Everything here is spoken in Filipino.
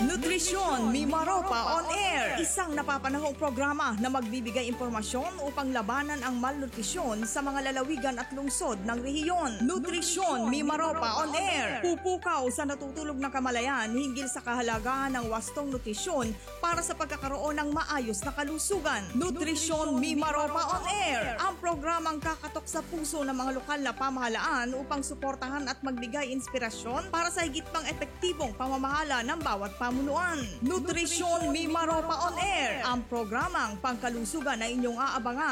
Nutrisyon Mimaropa on Air. Isang napapanahong programa na magbibigay impormasyon upang labanan ang malnutrisyon sa mga lalawigan at lungsod ng rehiyon. Nutrisyon Mimaropa on Air. Pupukaw sa natutulog na kamalayan hinggil sa kahalagahan ng wastong nutrisyon para sa pagkakaroon ng maayos na kalusugan. Nutrisyon Mimaropa on Air. Ang programang kakatok sa puso ng mga lokal na pamahalaan upang suportahan at magbigay inspirasyon para sa higit pang epektibong pamamahala ng bawat pamunuan. Nutrisyon Mimaropa on Air. Ang programang pangkalusugan na inyong aabangan